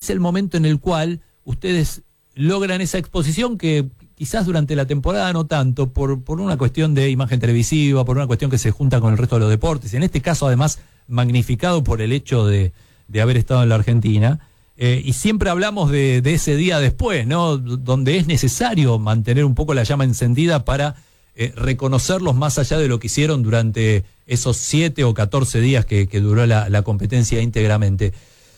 es el momento en el cual ustedes logran esa exposición que quizás durante la temporada no tanto, por una cuestión de imagen televisiva, por una cuestión que se junta con el resto de los deportes, en este caso además magnificado por el hecho de haber estado en la Argentina, y siempre hablamos de ese día después, ¿no? Donde es necesario mantener un poco la llama encendida para reconocerlos más allá de lo que hicieron durante esos 7 o 14 días que duró la competencia íntegramente.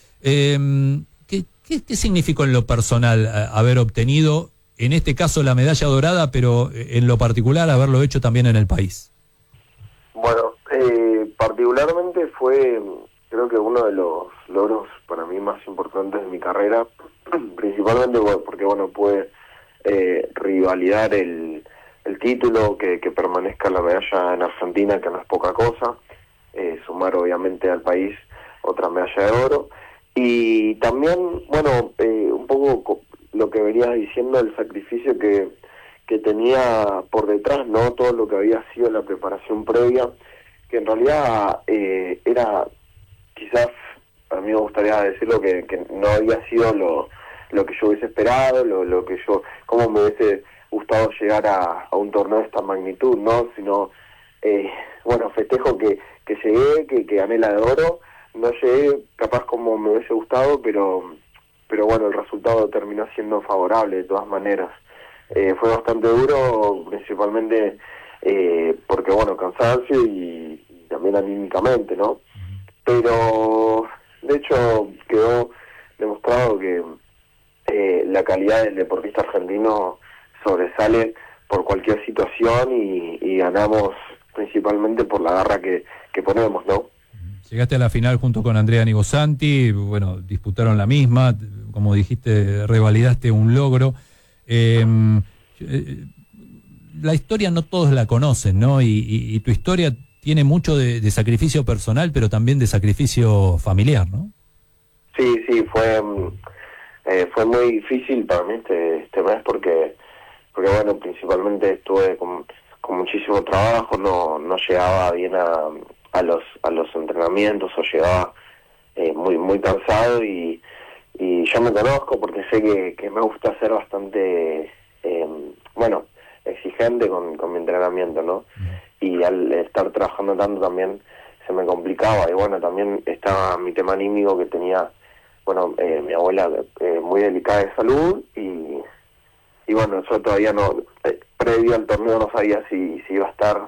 ¿Qué significó en lo personal haber obtenido, en este caso, la medalla dorada, pero en lo particular haberlo hecho también en el país? Bueno, particularmente fue, creo que uno de los logros para mí más importantes de mi carrera, principalmente porque, bueno, pude rivalidar el título, que permanezca la medalla en Argentina, que no es poca cosa, sumar obviamente al país otra medalla de oro, y también, bueno, un poco lo que venías diciendo, el sacrificio que tenía por detrás, ¿no? Todo lo que había sido la preparación previa, que en realidad era, quizás, a mí me gustaría decirlo, que no había sido lo que yo hubiese esperado, cómo me hubiese gustado llegar a un torneo de esta magnitud, ¿no? Sino, bueno, festejo que llegué, que gané la de oro. No llegué capaz como me hubiese gustado, pero bueno, el resultado terminó siendo favorable de todas maneras. Fue bastante duro, principalmente porque, bueno, cansancio y también anímicamente, ¿no? Pero, de hecho, quedó demostrado que la calidad del deportista argentino sobresale por cualquier situación y ganamos principalmente por la garra que ponemos, ¿no? Llegaste a la final junto con Andrea Nigosanti, bueno, disputaron la misma, como dijiste, revalidaste un logro. La historia no todos la conocen, ¿no? Y tu historia tiene mucho de sacrificio personal, pero también de sacrificio familiar, ¿no? Sí, fue muy difícil para mí este mes porque bueno, principalmente estuve con muchísimo trabajo, no llegaba bien a los entrenamientos, o llegaba muy cansado, y yo me conozco porque sé que me gusta ser bastante bueno, exigente con mi entrenamiento, ¿no? Y al estar trabajando tanto también se me complicaba, y bueno, también estaba mi tema anímico, que tenía, bueno, mi abuela muy delicada de salud, y bueno, yo todavía no, previo al torneo no sabía si iba a estar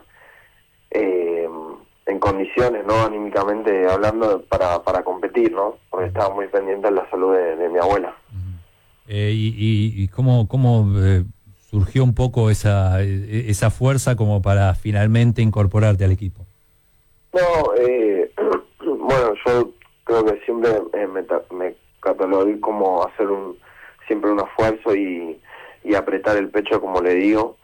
en condiciones, ¿no? Anímicamente hablando, para competir, ¿no? Porque estaba muy pendiente de la salud de mi abuela. ¿Y cómo surgió un poco esa fuerza como para finalmente incorporarte al equipo? No, bueno, yo creo que siempre me catalogué como hacer siempre un esfuerzo y apretar el pecho, como le digo,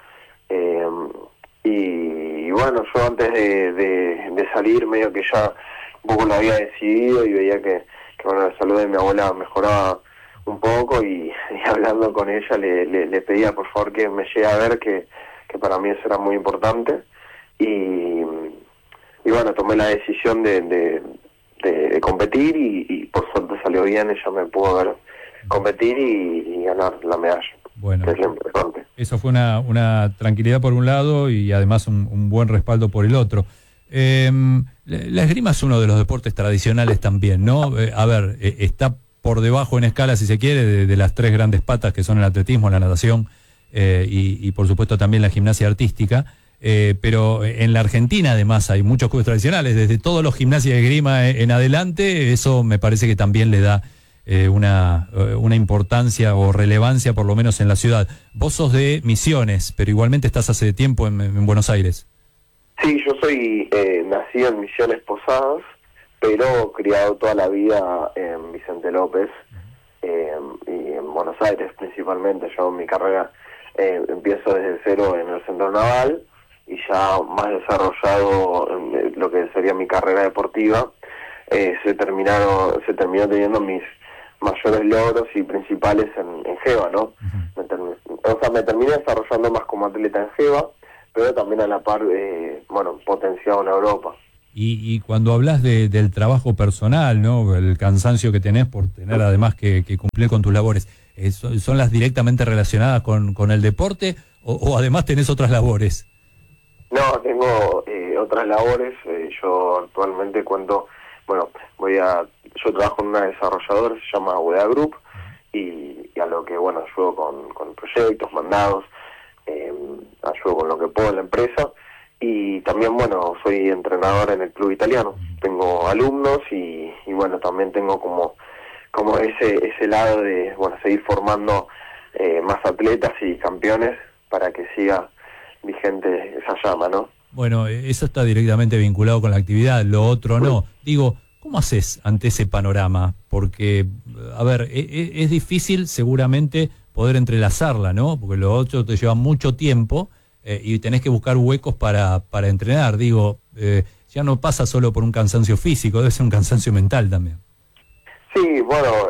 y bueno, yo antes de salir medio que ya un poco lo había decidido, y veía que bueno, la salud de mi abuela mejoraba un poco, y hablando con ella le pedía por favor que me llegue a ver, que para mí eso era muy importante, y bueno, tomé la decisión de competir, y por suerte salió bien, ella me pudo ver competir y ganar la medalla. Bueno, que es lo importante. Eso fue una tranquilidad por un lado y además un buen respaldo por el otro. La esgrima es uno de los deportes tradicionales también, ¿no? A ver, está por debajo en escala, si se quiere, de las tres grandes patas que son el atletismo, la natación y por supuesto también la gimnasia artística. Pero en la Argentina además hay muchos clubes tradicionales, desde todos los gimnasias de esgrima en adelante. Eso me parece que también le da una importancia o relevancia, por lo menos en la ciudad. Vos sos de Misiones, pero igualmente estás hace tiempo en Buenos Aires. Sí, yo soy nacido en Misiones Posadas, pero criado toda la vida en Vicente López, y en Buenos Aires principalmente. Yo mi carrera empiezo desde cero en el Centro Naval, y ya más desarrollado en lo que sería mi carrera deportiva, se terminó teniendo mis mayores logros y principales en GEBA, ¿no? Me terminé desarrollando más como atleta en GEBA, pero también a la par, bueno, potenciado en Europa. Y cuando hablas del trabajo personal, ¿no? El cansancio que tenés por tener además que cumplir con tus labores, ¿son las directamente relacionadas con el deporte o además tenés otras labores? No, tengo otras labores. Yo actualmente yo trabajo en una desarrolladora, se llama UDA Group, y a lo que, ayudo con proyectos, mandados, ayudo con lo que puedo en la empresa, y también, soy entrenador en el club italiano. Tengo alumnos y también tengo como ese lado de, seguir formando más atletas y campeones para que siga vigente esa llama, ¿no? Bueno, eso está directamente vinculado con la actividad, lo otro no. Digo, ¿cómo haces ante ese panorama? Porque, a ver, es difícil seguramente poder entrelazarla, ¿no? Porque lo otro te lleva mucho tiempo y tenés que buscar huecos para entrenar. Digo, ya no pasa solo por un cansancio físico, debe ser un cansancio mental también. Sí,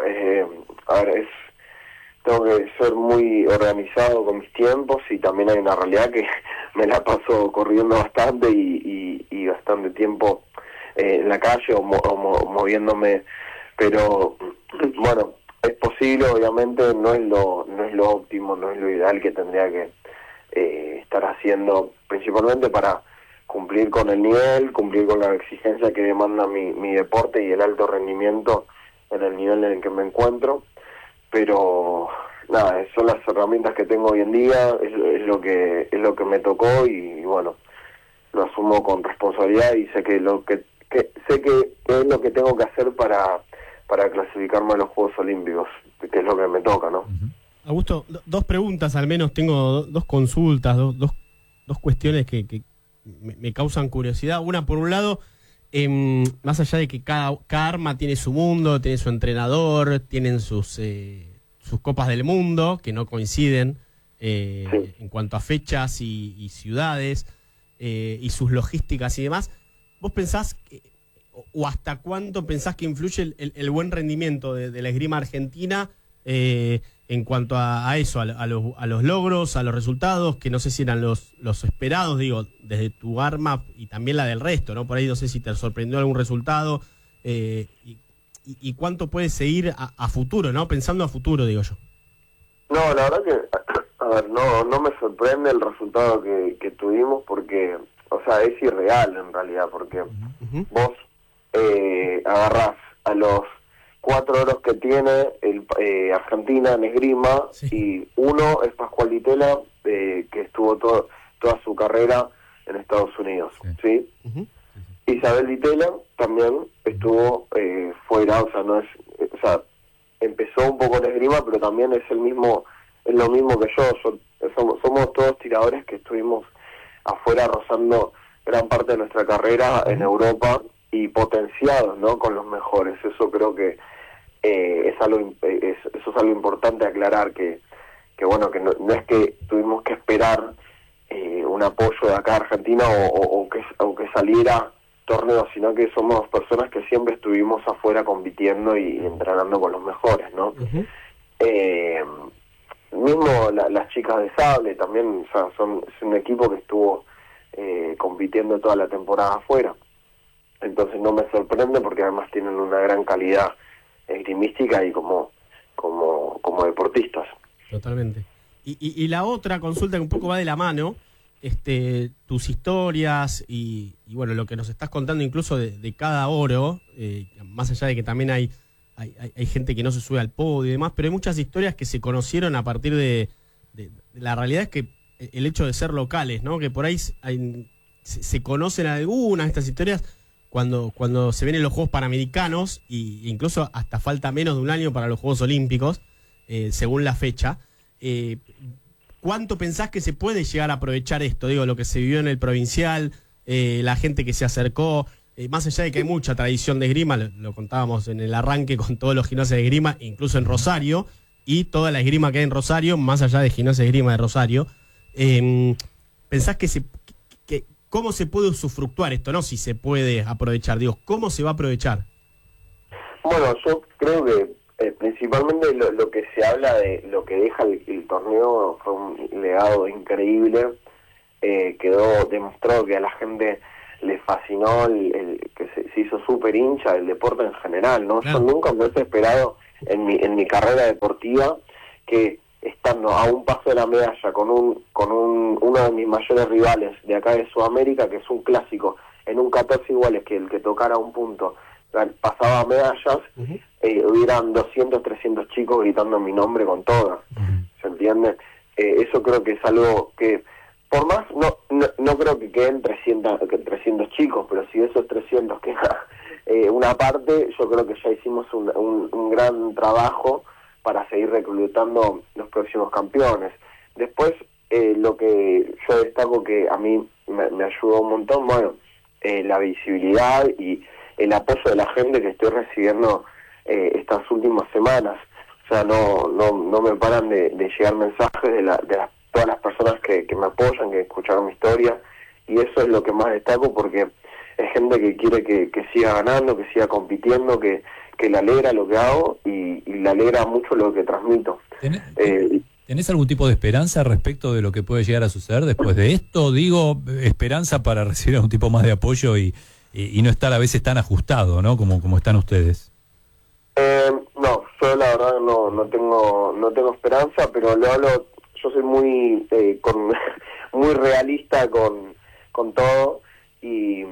tengo que ser muy organizado con mis tiempos, y también hay una realidad que me la paso corriendo bastante y bastante tiempo en la calle o moviéndome, pero es posible. Obviamente no es lo óptimo, no es lo ideal que tendría que estar haciendo, principalmente para cumplir con el nivel, cumplir con la exigencia que demanda mi deporte y el alto rendimiento en el nivel en el que me encuentro. Pero nada, son las herramientas que tengo hoy en día, es lo que me tocó, y lo asumo con responsabilidad, y sé que es lo que tengo que hacer para clasificarme a los Juegos Olímpicos, que es lo que me toca, ¿no? Augusto, dos preguntas al menos, tengo dos consultas, dos cuestiones que me causan curiosidad. Una, por un lado, más allá de que cada arma tiene su mundo, tiene su entrenador, tienen sus copas del mundo, que no coinciden Sí. en cuanto a fechas y ciudades, y sus logísticas y demás, ¿vos pensás, o hasta cuánto pensás que influye el buen rendimiento de la esgrima argentina en cuanto a eso, a los logros, a los resultados, que no sé si eran los esperados, digo, desde tu arma y también la del resto, ¿no? Por ahí no sé si te sorprendió algún resultado, y cuánto puede seguir a futuro, ¿no? Pensando a futuro, digo yo. No, la verdad que, no me sorprende el resultado que tuvimos, porque, es irreal en realidad, porque vos agarrás a los 4 oros que tiene Argentina en esgrima, sí, y uno es Pascual Ditela, que estuvo toda su carrera en Estados Unidos, ¿sí? Uh-huh. Isabel Ditela también estuvo fuera, empezó un poco en esgrima, pero también es lo mismo que yo. Somos todos tiradores que estuvimos afuera rozando gran parte de nuestra carrera en Europa, y potenciados, ¿no?, con los mejores. Eso creo que eso es algo importante aclarar, que no es que tuvimos que esperar un apoyo de acá a Argentina o que saliera torneos, sino que somos personas que siempre estuvimos afuera compitiendo y entrenando con los mejores, ¿no? Uh-huh. Mismo las chicas de sable también, es un equipo que estuvo compitiendo toda la temporada afuera. Entonces no me sorprende, porque además tienen una gran calidad esgrimística y como deportistas. Totalmente. Y la otra consulta que un poco va de la mano, tus historias y lo que nos estás contando incluso de cada oro, más allá de que también hay gente que no se sube al podio y demás, pero hay muchas historias que se conocieron a partir de la realidad, es que el hecho de ser locales, ¿no? Que por ahí se conocen algunas de estas historias cuando se vienen los Juegos Panamericanos, e incluso hasta falta menos de un año para los Juegos Olímpicos, según la fecha. ¿Cuánto pensás que se puede llegar a aprovechar esto? Digo, lo que se vivió en el provincial, la gente que se acercó, más allá de que hay mucha tradición de esgrima, lo contábamos en el arranque con todos los gimnasios de esgrima, incluso en Rosario, y toda la esgrima que hay en Rosario, más allá de gimnasios de esgrima de Rosario. ¿Pensás que cómo se puede usufructuar esto? No si se puede aprovechar, digo, ¿cómo se va a aprovechar? Bueno, yo creo que principalmente lo que se habla de lo que deja el torneo fue un legado increíble. Quedó demostrado que a la gente les fascinó que se hizo súper hincha del deporte en general, ¿no? Claro. Yo nunca me hubiese esperado en mi carrera deportiva que estando a un paso de la medalla con uno de mis mayores rivales de acá de Sudamérica, que es un clásico, en un 14 iguales, que el que tocara un punto pasaba medallas, hubieran 200, 300 chicos gritando mi nombre con todas, ¿se entiende? Eso creo que es algo que, por más, no creo que queden 300 chicos, pero si esos 300 queda una parte, yo creo que ya hicimos un gran trabajo para seguir reclutando los próximos campeones. Después, lo que yo destaco que a mí me ayudó un montón, bueno, la visibilidad y el apoyo de la gente que estoy recibiendo estas últimas semanas. O sea, no me paran de llegar mensajes de todas las personas que me apoyan, que escucharon mi historia, y eso es lo que más destaco, porque es gente que quiere que siga ganando, que siga compitiendo, que le alegra lo que hago y le alegra mucho lo que transmito. ¿Tenés algún tipo de esperanza respecto de lo que puede llegar a suceder después de esto? Digo, esperanza para recibir algún tipo más de apoyo y no estar a veces tan ajustado, ¿no? Como están ustedes. No, yo la verdad no tengo esperanza, pero yo soy muy muy realista con todo, y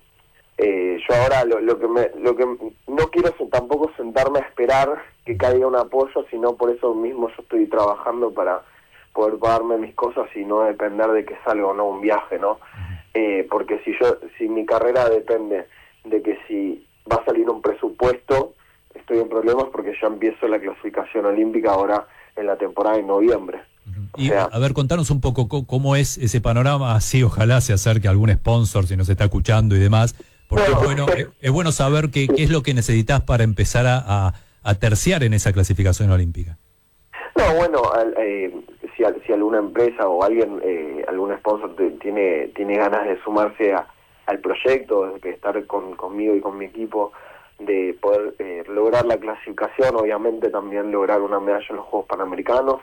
yo ahora lo que no quiero tampoco sentarme a esperar que caiga un apoyo, sino por eso mismo yo estoy trabajando para poder pagarme mis cosas y no depender de que salga o no un viaje, ¿no? Porque si mi carrera depende de que si va a salir un presupuesto, estoy en problemas, porque ya empiezo la clasificación olímpica ahora en la temporada de noviembre. Y a ver, contanos un poco cómo es ese panorama, así ojalá se acerque algún sponsor si nos está escuchando y demás, porque es bueno saber qué es lo que necesitas para empezar a terciar en esa clasificación olímpica. No, bueno, si alguna empresa o alguien, algún sponsor tiene ganas de sumarse al proyecto, de estar conmigo y con mi equipo, de poder lograr la clasificación, obviamente también lograr una medalla en los Juegos Panamericanos,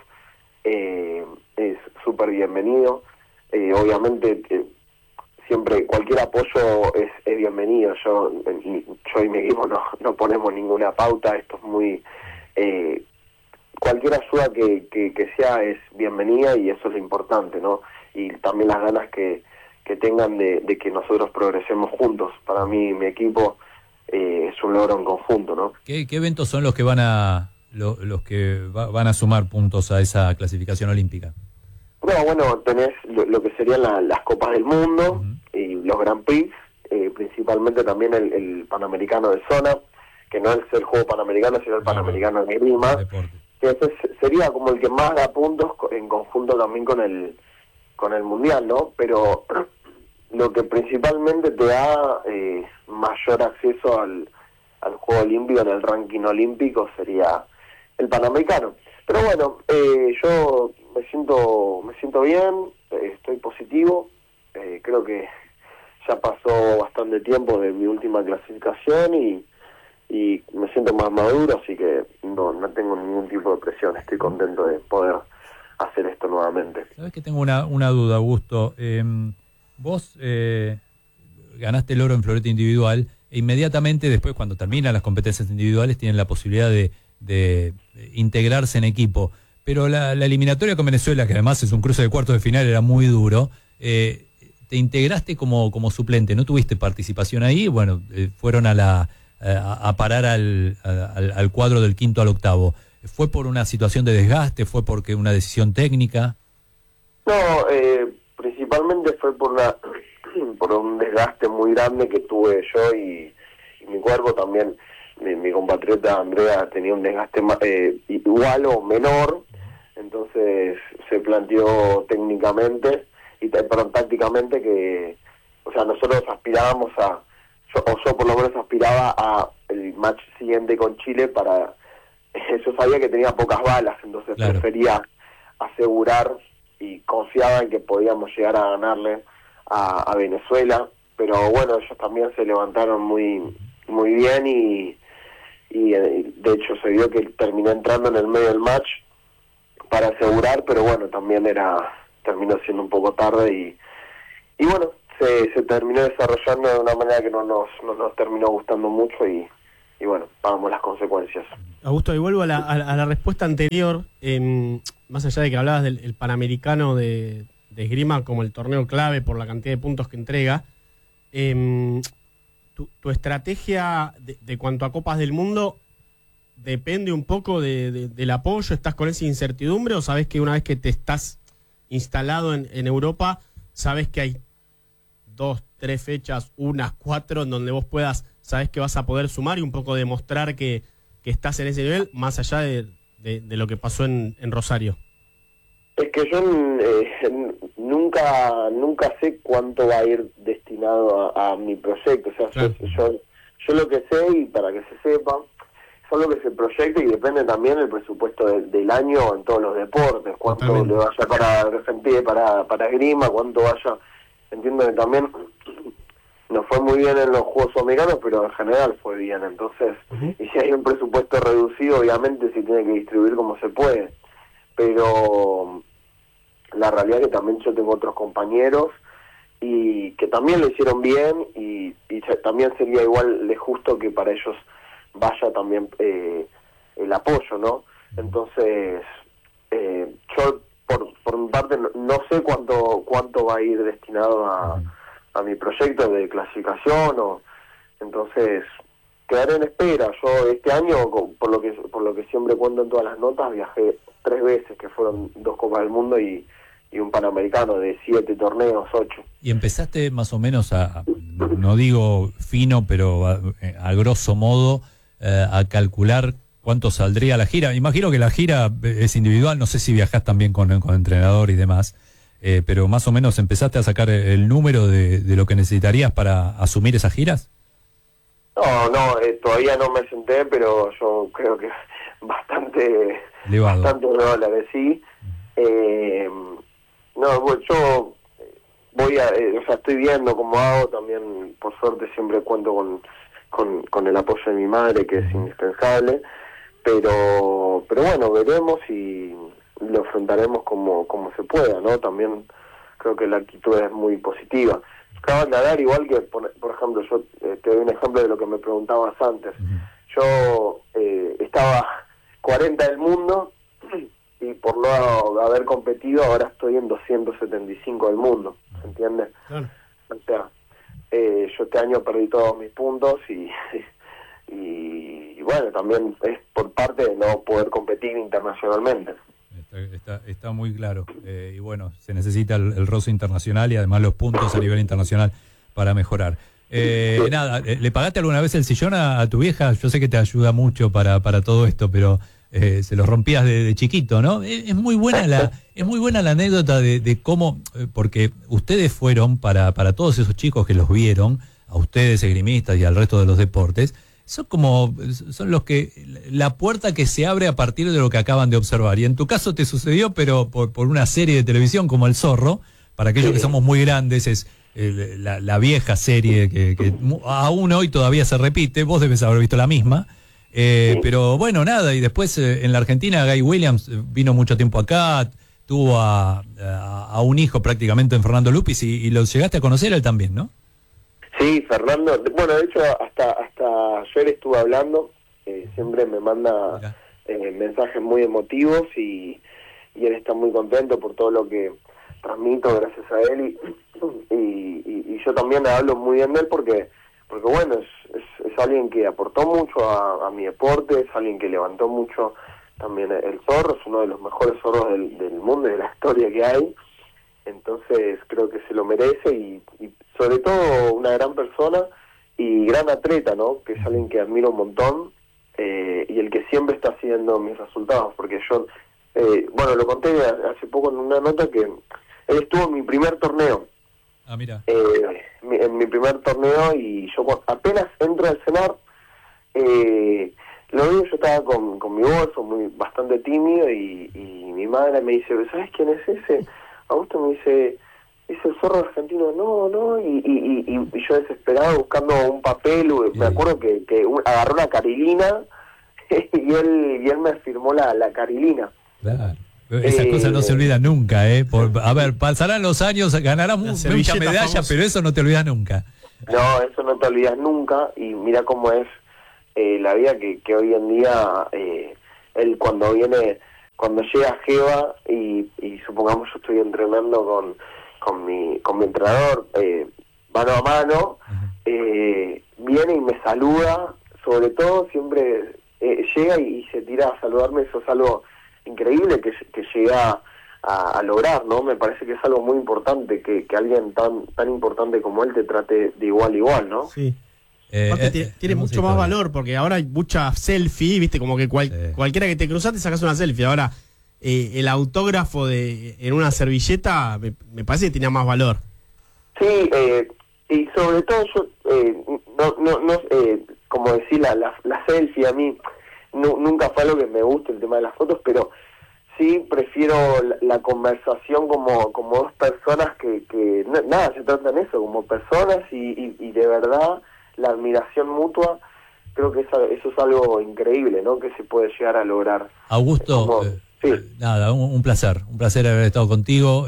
es súper bienvenido. Obviamente siempre cualquier apoyo es bienvenido. Yo y mi equipo no ponemos ninguna pauta, esto es muy... cualquier ayuda que sea es bienvenida, y eso es lo importante, ¿no? Y también las ganas que tengan de que nosotros progresemos juntos. Para mí, mi equipo es un logro en conjunto, ¿no? ¿Qué eventos son los que van a van a sumar puntos a esa clasificación olímpica? No, bueno, tenés lo que serían las Copas del Mundo y los Grand Prix, principalmente también el Panamericano de Zona, que no es el Juego Panamericano, sino el Panamericano de Lima, que ese sería como el que más da puntos en conjunto también con el Mundial, ¿no? Pero lo que principalmente te da mayor acceso al Juego Olímpico, en el ranking olímpico, sería el Panamericano. Pero bueno, yo me siento bien, estoy positivo, creo que ya pasó bastante tiempo de mi última clasificación y me siento más maduro, así que no tengo ningún tipo de presión, estoy contento de poder hacer esto nuevamente. ¿Sabes que tengo una duda, Augusto? Vos ganaste el oro en floreta individual e inmediatamente después, cuando terminan las competencias individuales, tienen la posibilidad de integrarse en equipo. Pero la eliminatoria con Venezuela, que además es un cruce de cuartos de final, era muy duro, te integraste como suplente, no tuviste participación ahí, bueno, fueron a parar al cuadro del quinto al octavo. ¿Fue por una situación de desgaste? ¿Fue porque una decisión técnica? No, principalmente fue por un desgaste muy grande que tuve yo y mi cuerpo también. Mi compatriota Andrea tenía un desgaste igual o menor, entonces se planteó técnicamente tácticamente que, o sea, nosotros aspirábamos yo por lo menos aspiraba a el match siguiente con Chile yo sabía que tenía pocas balas, entonces prefería asegurar y confiaba en que podíamos llegar a ganarle a Venezuela, pero bueno, ellos también se levantaron muy muy bien y de hecho se vio que terminó entrando en el medio del match para asegurar, pero bueno, también terminó siendo un poco tarde y bueno, se terminó desarrollando de una manera que no nos terminó gustando mucho y bueno, pagamos las consecuencias. Augusto, y vuelvo a la respuesta anterior, más allá de que hablabas del el Panamericano de esgrima como el torneo clave por la cantidad de puntos que entrega, tu estrategia de cuanto a Copas del Mundo depende un poco del apoyo. ¿Estás con esa incertidumbre o sabes que una vez que te estás instalado en Europa, sabes que hay 2, 3 fechas, 4 en donde vos sabes que vas a poder sumar y un poco demostrar que estás en ese nivel, más allá de lo que pasó en Rosario? Es que yo nunca sé cuánto va a ir destinado a mi proyecto. O sea, claro. yo lo que sé, y para que se sepa, son lo que se proyecta y depende también el presupuesto del año en todos los deportes. Cuánto Totalmente. Le vaya para esgrima, cuánto vaya. Entiendo que también nos fue muy bien en los Juegos Americanos, pero en general fue bien. Entonces, y si hay un presupuesto reducido, obviamente se tiene que distribuir como se puede. Pero la realidad es que también yo tengo otros compañeros y que también lo hicieron bien y también sería igual de justo que para ellos vaya también el apoyo, ¿no? Entonces, yo por mi parte no sé cuánto va a ir destinado a mi proyecto de clasificación, entonces quedaré en espera. Yo este año, por lo que siempre cuento en todas las notas, viajé 3 veces, que fueron 2 Copas del Mundo y un Panamericano de 7 torneos, 8. Y empezaste más o menos no digo fino, pero a grosso modo, a calcular cuánto saldría la gira. Imagino que la gira es individual, no sé si viajás también con entrenador y demás, pero más o menos empezaste a sacar el número de lo que necesitarías para asumir esas giras. No, todavía no me senté, pero yo creo que bastante dólares, sí. Yo estoy viendo cómo hago, también por suerte siempre cuento con el apoyo de mi madre, que es indispensable, pero bueno, veremos y lo enfrentaremos como se pueda, ¿no? También creo que la actitud es muy positiva. Cabe aclarar, igual que, por ejemplo, yo te doy un ejemplo de lo que me preguntabas antes. Yo estaba 40 del mundo y por no haber competido ahora estoy en 275 del mundo, ¿entiendes? Claro. O sea, yo este año perdí todos mis puntos y bueno, también es por parte de no poder competir internacionalmente. Está muy claro. Y bueno, se necesita el roce internacional y además los puntos a nivel internacional para mejorar. Nada, ¿le pagaste alguna vez el sillón a tu vieja? Yo sé que te ayuda mucho para todo esto, pero se los rompías de chiquito, ¿no? Es muy buena la anécdota de cómo, porque ustedes fueron para todos esos chicos que los vieron, a ustedes esgrimistas y al resto de los deportes, son los que la puerta que se abre a partir de lo que acaban de observar. Y en tu caso te sucedió, pero por una serie de televisión como El Zorro. Para aquellos que somos muy grandes, es la vieja serie que aún hoy todavía se repite. Vos debes haber visto la misma. Pero bueno, nada. Y después en la Argentina, Guy Williams vino mucho tiempo acá. Tuvo a un hijo prácticamente en Fernando Lupis y lo llegaste a conocer él también, ¿no? Sí, Fernando, bueno, de hecho hasta ayer estuve hablando, siempre me manda mensajes muy emotivos y él está muy contento por todo lo que transmito gracias a él y yo también hablo muy bien de él porque bueno, es alguien que aportó mucho a mi deporte, es alguien que levantó mucho también el Zorro, es uno de los mejores zorros del mundo y de la historia que hay. Entonces creo que se lo merece y sobre todo una gran persona y gran atleta, ¿no? Que es alguien que admiro un montón y el que siempre está haciendo mis resultados, porque yo, bueno, lo conté hace poco en una nota que él estuvo en mi primer torneo. Ah, mira. En mi primer torneo y yo apenas entro al cenar, lo digo, yo estaba con mi bolso, bastante tímido y mi madre me dice, ¿sabes quién es ese? Augusto me dice, es el Zorro argentino, no, y yo desesperado buscando un papel, me acuerdo que agarró una carilina y él me firmó la carilina. Claro. Esas cosas no se olvidan nunca, ¿eh? A ver, pasarán los años, ganarás mucha medalla, famosa, pero eso no te olvidas nunca. No, eso no te olvidas nunca, y mira cómo es la vida que hoy en día, él cuando llega Geva y supongamos yo estoy entrenando con mi entrenador mano a mano, viene y me saluda, sobre todo siempre llega y se tira a saludarme. Eso es algo increíble que llega a lograr, ¿no? Me parece que es algo muy importante que alguien tan importante como él te trate de igual a igual, ¿no? Sí. Tiene mucho más valor, porque ahora hay mucha selfie, viste, como que cualquiera que te cruzas te sacas una selfie. Ahora, el autógrafo en una servilleta me parece que tenía más valor. Sí, y sobre todo yo, como decir, la selfie a mí nunca fue algo que me guste, el tema de las fotos, pero sí prefiero la conversación como dos personas que nada, se trata de eso, como personas y de verdad la admiración mutua. Creo que eso es algo increíble, ¿no? Que se puede llegar a lograr. Augusto, sí. Nada, un placer haber estado contigo.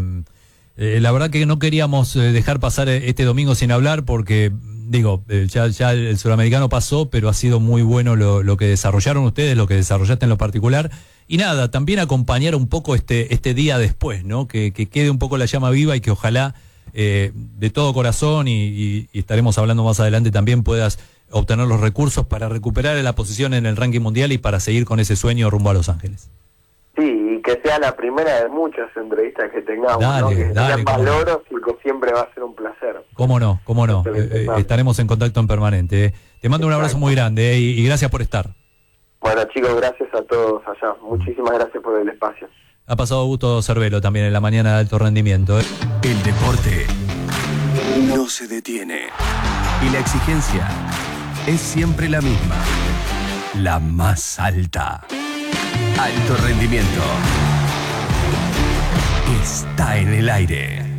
La verdad que no queríamos dejar pasar este domingo sin hablar porque, digo, ya el Sudamericano pasó, pero ha sido muy bueno lo que desarrollaron ustedes, lo que desarrollaste en lo particular. Y nada, también acompañar un poco este día después, ¿no? Que quede un poco la llama viva y que ojalá de todo corazón y estaremos hablando más adelante también puedas obtener los recursos para recuperar la posición en el ranking mundial y para seguir con ese sueño rumbo a Los Ángeles. Sí, y que sea la primera de muchas entrevistas que tengamos, dale, ¿no? Que dale, tengan logros y que siempre va a ser un placer. Cómo no. Estaremos en contacto en permanente. Te mando un abrazo muy grande y gracias por estar. Bueno, chicos, gracias a todos allá. Muchísimas gracias por el espacio. Ha pasado Augusto Cervelo también en la mañana de alto rendimiento. El deporte no se detiene. Y la exigencia es siempre la misma. La más alta. Alto rendimiento. Está en el aire.